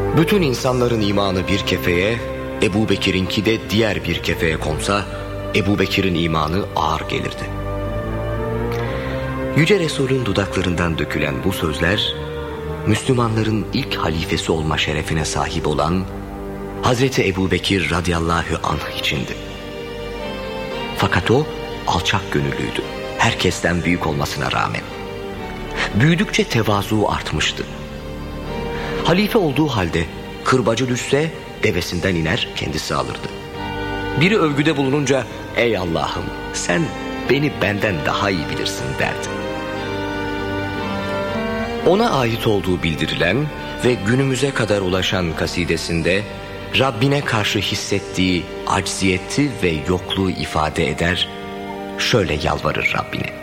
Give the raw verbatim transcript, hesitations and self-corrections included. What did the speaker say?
Bütün insanların imanı bir kefeye, Ebu Bekir'inki de diğer bir kefeye konsa, Ebu Bekir'in imanı ağır gelirdi. Yüce Resul'ün dudaklarından dökülen bu sözler, Müslümanların ilk halifesi olma şerefine sahip olan Hazreti Ebu Bekir radıyallahu anh içindi. Fakat o alçak gönüllüydü, herkesten büyük olmasına rağmen. Büyüdükçe tevazu artmıştı. Halife olduğu halde kırbacı düşse devesinden iner, kendisi alırdı. Biri övgüde bulununca ey Allah'ım sen beni benden daha iyi bilirsin derdi. Ona ait olduğu bildirilen ve günümüze kadar ulaşan kasidesinde Rabbine karşı hissettiği acziyeti ve yokluğu ifade eder, şöyle yalvarır Rabbine: